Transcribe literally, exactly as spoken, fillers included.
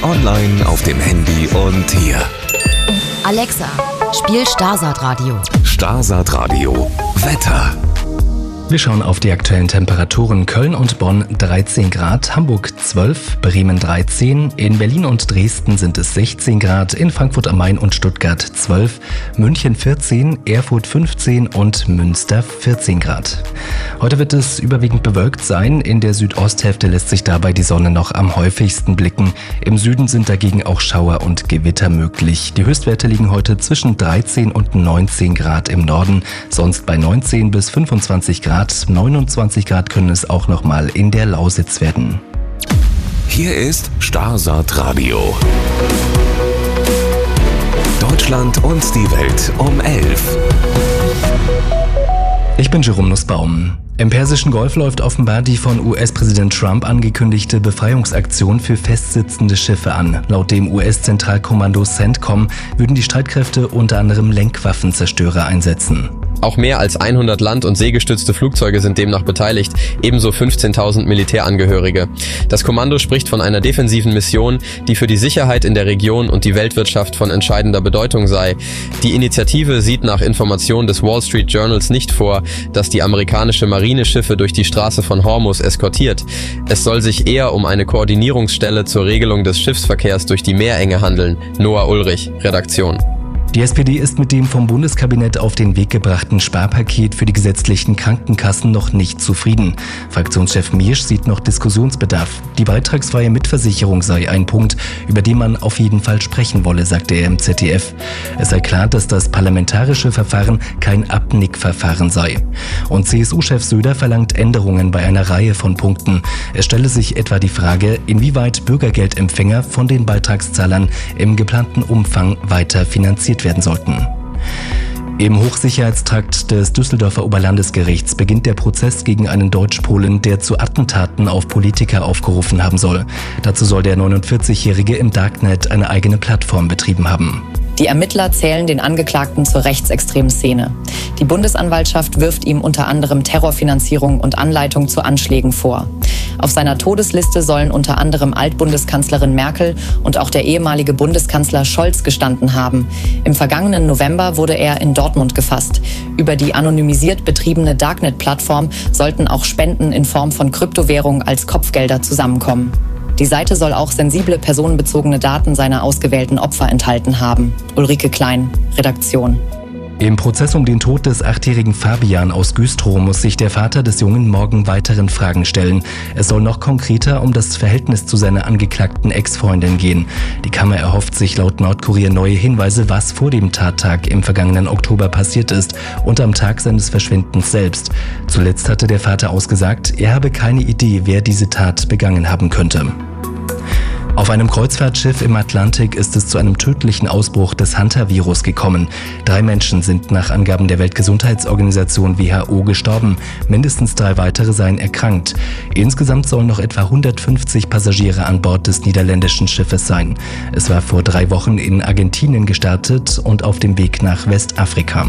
Online, auf dem Handy und hier. Alexa, spiel Starsat Radio. Starsat Radio. Wetter. Wir schauen auf die aktuellen Temperaturen. Köln und Bonn dreizehn Grad, Hamburg zwölf, Bremen dreizehn, in Berlin und Dresden sind es sechzehn Grad, in Frankfurt am Main und Stuttgart zwölf, München vierzehn, Erfurt fünfzehn und Münster vierzehn Grad. Heute wird es überwiegend bewölkt sein. In der Südosthälfte lässt sich dabei die Sonne noch am häufigsten blicken. Im Süden sind dagegen auch Schauer und Gewitter möglich. Die Höchstwerte liegen heute zwischen dreizehn und neunzehn Grad im Norden, sonst bei neunzehn bis fünfundzwanzig Grad. neunundzwanzig Grad können es auch noch mal in der Lausitz werden. Hier ist Starsat Radio. Deutschland und die Welt um elf. Ich bin Jerome Nussbaum. Im Persischen Golf läuft offenbar die von U S-Präsident Trump angekündigte Befreiungsaktion für festsitzende Schiffe an. Laut dem U S-Zentralkommando CENTCOM würden die Streitkräfte unter anderem Lenkwaffenzerstörer einsetzen. Auch mehr als hundert land- und seegestützte Flugzeuge sind demnach beteiligt, ebenso fünfzehntausend Militärangehörige. Das Kommando spricht von einer defensiven Mission, die für die Sicherheit in der Region und die Weltwirtschaft von entscheidender Bedeutung sei. Die Initiative sieht nach Informationen des Wall Street Journals nicht vor, dass die amerikanische Marine Schiffe durch die Straße von Hormuz eskortiert. Es soll sich eher um eine Koordinierungsstelle zur Regelung des Schiffsverkehrs durch die Meerenge handeln. Noah Ulrich, Redaktion. Die S P D ist mit dem vom Bundeskabinett auf den Weg gebrachten Sparpaket für die gesetzlichen Krankenkassen noch nicht zufrieden. Fraktionschef Miersch sieht noch Diskussionsbedarf. Die beitragsfreie Mitversicherung sei ein Punkt, über den man auf jeden Fall sprechen wolle, sagte er im Z D F. Es sei klar, dass das parlamentarische Verfahren kein Abnickverfahren sei. Und C S U-Chef Söder verlangt Änderungen bei einer Reihe von Punkten. Es stelle sich etwa die Frage, inwieweit Bürgergeldempfänger von den Beitragszahlern im geplanten Umfang weiter finanziert werden sollten. Im Hochsicherheitstrakt des Düsseldorfer Oberlandesgerichts beginnt der Prozess gegen einen Deutsch-Polen, der zu Attentaten auf Politiker aufgerufen haben soll. Dazu soll der neunundvierzigjährige im Darknet eine eigene Plattform betrieben haben. Die Ermittler zählen den Angeklagten zur rechtsextremen Szene. Die Bundesanwaltschaft wirft ihm unter anderem Terrorfinanzierung und Anleitung zu Anschlägen vor. Auf seiner Todesliste sollen unter anderem Altbundeskanzlerin Merkel und auch der ehemalige Bundeskanzler Scholz gestanden haben. Im vergangenen November wurde er in Dortmund gefasst. Über die anonymisiert betriebene Darknet-Plattform sollten auch Spenden in Form von Kryptowährung als Kopfgelder zusammenkommen. Die Seite soll auch sensible personenbezogene Daten seiner ausgewählten Opfer enthalten haben. Ulrike Klein, Redaktion. Im Prozess um den Tod des achtjährigen Fabian aus Güstrow muss sich der Vater des Jungen morgen weiteren Fragen stellen. Es soll noch konkreter um das Verhältnis zu seiner angeklagten Ex-Freundin gehen. Die Kammer erhofft sich laut Nordkurier neue Hinweise, was vor dem Tattag im vergangenen Oktober passiert ist und am Tag seines Verschwindens selbst. Zuletzt hatte der Vater ausgesagt, er habe keine Idee, wer diese Tat begangen haben könnte. Auf einem Kreuzfahrtschiff im Atlantik ist es zu einem tödlichen Ausbruch des Hantavirus gekommen. Drei Menschen sind nach Angaben der Weltgesundheitsorganisation W H O gestorben. Mindestens drei weitere seien erkrankt. Insgesamt sollen noch etwa hundertfünfzig Passagiere an Bord des niederländischen Schiffes sein. Es war vor drei Wochen in Argentinien gestartet und auf dem Weg nach Westafrika.